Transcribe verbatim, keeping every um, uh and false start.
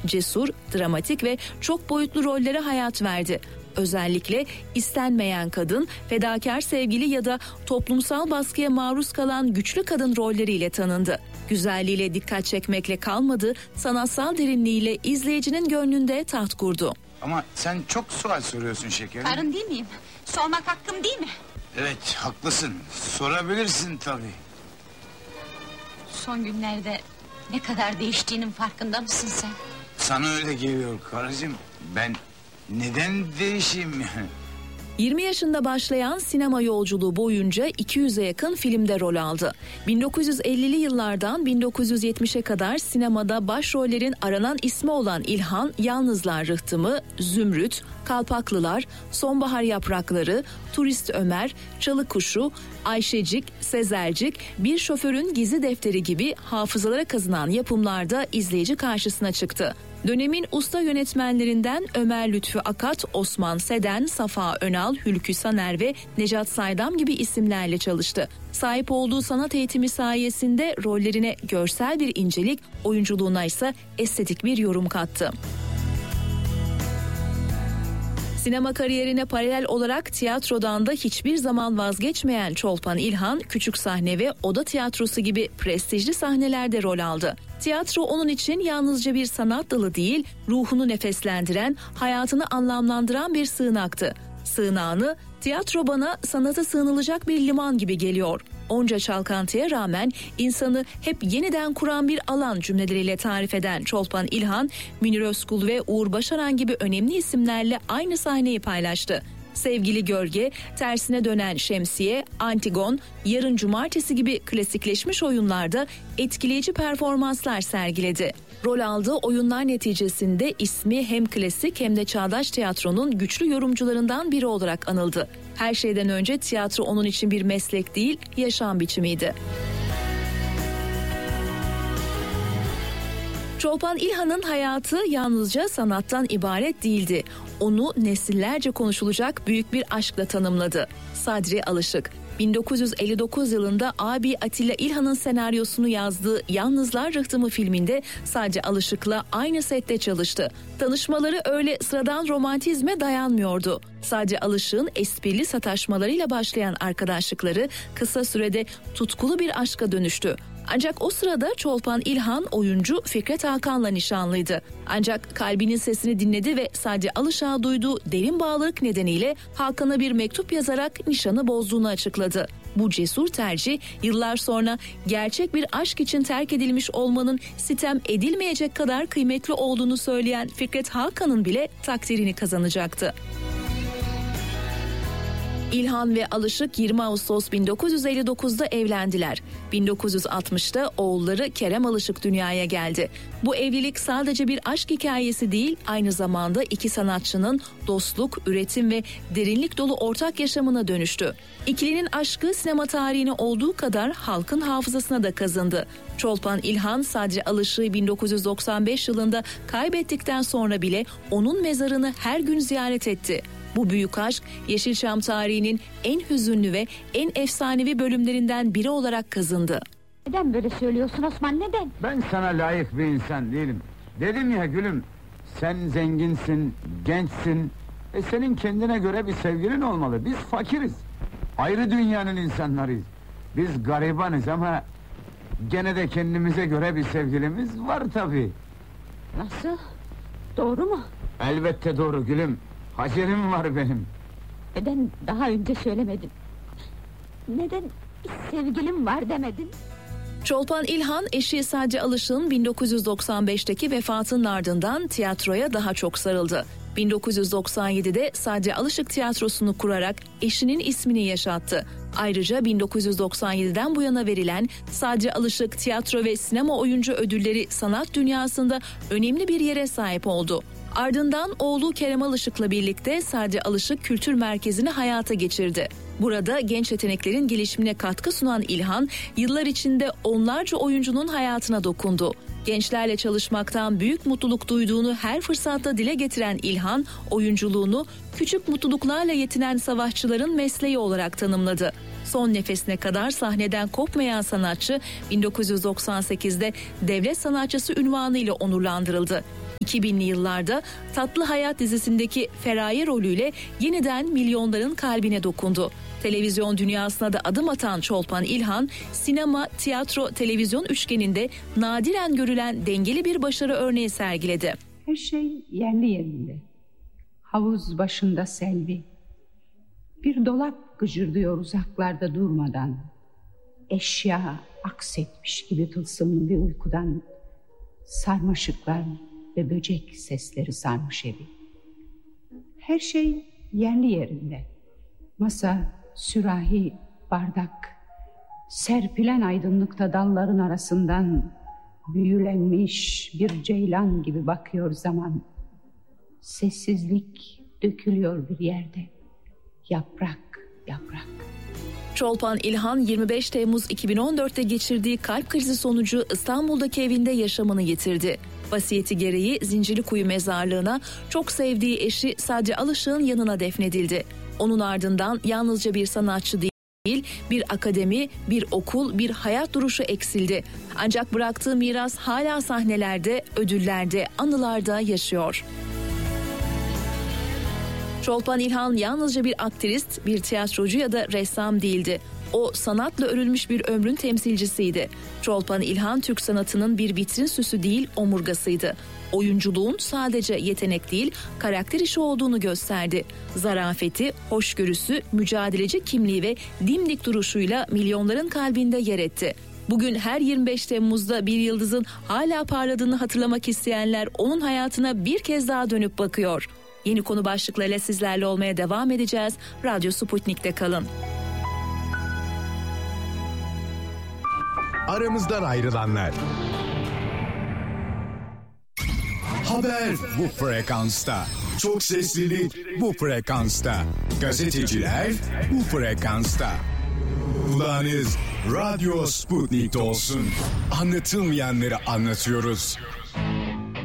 cesur, dramatik ve çok boyutlu rollere hayat verdi. Özellikle istenmeyen kadın, fedakar sevgili ya da toplumsal baskıya maruz kalan güçlü kadın rolleriyle tanındı. Güzelliğiyle dikkat çekmekle kalmadı, sanatsal derinliğiyle izleyicinin gönlünde taht kurdu. Ama sen çok sual soruyorsun şekerim. Karın değil miyim? Sormak hakkım değil mi? Evet, haklısın. Sorabilirsin tabii. Son günlerde ne kadar değiştiğinin farkında mısın sen? Sana öyle geliyor karıcığım. Ben neden değişeyim yani? yirmi yaşında başlayan sinema yolculuğu boyunca iki yüze yakın filmde rol aldı. bin dokuz yüz ellili yıllardan bin dokuz yüz yetmişe kadar sinemada başrollerin aranan ismi olan İlhan, Yalnızlar Rıhtımı, Zümrüt, Kalpaklılar, Sonbahar Yaprakları, Turist Ömer, Çalı Kuşu, Ayşecik, Sezercik, Bir Şoförün Gizli Defteri gibi hafızalara kazınan yapımlarda izleyici karşısına çıktı. Dönemin usta yönetmenlerinden Ömer Lütfü Akat, Osman Seden, Safa Önal, Hülkü Saner ve Necat Saydam gibi isimlerle çalıştı. Sahip olduğu sanat eğitimi sayesinde rollerine görsel bir incelik, oyunculuğuna ise estetik bir yorum kattı. Sinema kariyerine paralel olarak tiyatrodan da hiçbir zaman vazgeçmeyen Çolpan İlhan, küçük sahne ve oda tiyatrosu gibi prestijli sahnelerde rol aldı. Tiyatro onun için yalnızca bir sanat dalı değil, ruhunu nefeslendiren, hayatını anlamlandıran bir sığınaktı. Sığınağını, tiyatro bana sanata sığınılacak bir liman gibi geliyor. Onca çalkantıya rağmen insanı hep yeniden kuran bir alan cümleleriyle tarif eden Çolpan İlhan, Münir Özkul ve Uğur Başaran gibi önemli isimlerle aynı sahneyi paylaştı. Sevgili Gölge, Tersine Dönen Şemsiye, Antigon, Yarın Cumartesi gibi klasikleşmiş oyunlarda etkileyici performanslar sergiledi. Rol aldığı oyunlar neticesinde ismi hem klasik hem de çağdaş tiyatronun güçlü yorumcularından biri olarak anıldı. Her şeyden önce tiyatro onun için bir meslek değil, yaşam biçimiydi. Çolpan İlhan'ın hayatı yalnızca sanattan ibaret değildi. Onu nesillerce konuşulacak büyük bir aşkla tanımladı. Sadri Alışık, bin dokuz yüz elli dokuz yılında abi Atilla İlhan'ın senaryosunu yazdığı Yalnızlar Rıhtımı filminde Sadri Alışık'la aynı sette çalıştı. Tanışmaları öyle sıradan romantizme dayanmıyordu. Sadri Alışık'ın esprili sataşmalarıyla başlayan arkadaşlıkları kısa sürede tutkulu bir aşka dönüştü. Ancak o sırada Çolpan İlhan oyuncu Fikret Hakan'la nişanlıydı. Ancak kalbinin sesini dinledi ve Sadri Alışık'a duyduğu derin bağlılık nedeniyle Hakan'a bir mektup yazarak nişanı bozduğunu açıkladı. Bu cesur tercih yıllar sonra gerçek bir aşk için terk edilmiş olmanın sitem edilmeyecek kadar kıymetli olduğunu söyleyen Fikret Hakan'ın bile takdirini kazanacaktı. İlhan ve Alışık yirmi Ağustos bin dokuz yüz elli dokuzda evlendiler. bin dokuz yüz altmışta oğulları Kerem Alışık dünyaya geldi. Bu evlilik sadece bir aşk hikayesi değil, aynı zamanda iki sanatçının dostluk, üretim ve derinlik dolu ortak yaşamına dönüştü. İkilinin aşkı sinema tarihine olduğu kadar halkın hafızasına da kazındı. Çolpan İlhan, Sadri Alışık'ı bin dokuz yüz doksan beş yılında kaybettikten sonra bile onun mezarını her gün ziyaret etti. Bu büyük aşk Yeşilçam tarihinin en hüzünlü ve en efsanevi bölümlerinden biri olarak kazındı. Neden böyle söylüyorsun Osman, neden? Ben sana layık bir insan değilim. Dedim ya gülüm, sen zenginsin, gençsin. E senin kendine göre bir sevgilin olmalı. Biz fakiriz. Ayrı dünyanın insanlarıyız. Biz garibanız ama gene de kendimize göre bir sevgilimiz var tabii. Nasıl? Doğru mu? Elbette doğru gülüm. Hacerim var benim. Neden daha önce söylemedin? Neden sevgilim var demedin? Çolpan İlhan, eşi Sadri Alışık'ın bin dokuz yüz doksan beşteki vefatının ardından tiyatroya daha çok sarıldı. bin dokuz yüz doksan yedide Sadri Alışık Tiyatrosu'nu kurarak eşinin ismini yaşattı. Ayrıca bin dokuz yüz doksan yediden bu yana verilen Sadri Alışık Tiyatro ve Sinema Oyuncu Ödülleri sanat dünyasında önemli bir yere sahip oldu. Ardından oğlu Kerem Alışık'la birlikte Sadri Alışık Kültür Merkezi'ni hayata geçirdi. Burada genç yeteneklerin gelişimine katkı sunan İlhan, yıllar içinde onlarca oyuncunun hayatına dokundu. Gençlerle çalışmaktan büyük mutluluk duyduğunu her fırsatta dile getiren İlhan, oyunculuğunu küçük mutluluklarla yetinen savaşçıların mesleği olarak tanımladı. Son nefesine kadar sahneden kopmayan sanatçı bin dokuz yüz doksan sekizde devlet sanatçısı unvanıyla onurlandırıldı. iki binli yıllarda Tatlı Hayat dizisindeki Feraye rolüyle yeniden milyonların kalbine dokundu. Televizyon dünyasına da adım atan Çolpan İlhan, sinema, tiyatro, televizyon üçgeninde nadiren görülen dengeli bir başarı örneği sergiledi. Her şey yerli yerinde. Havuz başında Selvi. Bir dolap gıcırdıyor uzaklarda durmadan. Eşya aksetmiş gibi tılsımlı bir uykudan. Sarmaşıklar ve böcek sesleri sarmış evi. Her şey yerli yerinde. Masa, sürahi, bardak, serpilen aydınlıkta dalların arasından büyülenmiş bir ceylan gibi bakıyor zaman. Sessizlik dökülüyor bir yerde. Yaprak, yaprak. Çolpan İlhan yirmi beş Temmuz iki bin on dörtte geçirdiği kalp krizi sonucu İstanbul'daki evinde yaşamını yitirdi. Vasiyeti gereği Zincirlikuyu mezarlığına çok sevdiği eşi Sadri Alışık'ın yanına defnedildi. Onun ardından yalnızca bir sanatçı değil, bir akademi, bir okul, bir hayat duruşu eksildi. Ancak bıraktığı miras hala sahnelerde, ödüllerde, anılarda yaşıyor. Çolpan İlhan yalnızca bir aktrist, bir tiyatrocu ya da ressam değildi. O sanatla örülmüş bir ömrün temsilcisiydi. Çolpan İlhan Türk sanatının bir vitrin süsü değil, omurgasıydı. Oyunculuğun sadece yetenek değil, karakter işi olduğunu gösterdi. Zarafeti, hoşgörüsü, mücadeleci kimliği ve dimdik duruşuyla milyonların kalbinde yer etti. Bugün her yirmi beş Temmuz'da bir yıldızın hala parladığını hatırlamak isteyenler onun hayatına bir kez daha dönüp bakıyor. Yeni konu başlıklarıyla sizlerle olmaya devam edeceğiz. Radyo Sputnik'te kalın. Aramızdan ayrılanlar. Haber bu frekansta. Çok seslilik bu frekansta. Gazeteciler bu frekansta. Kulağınız Radyo Sputnik'te olsun. Anlatılmayanları anlatıyoruz.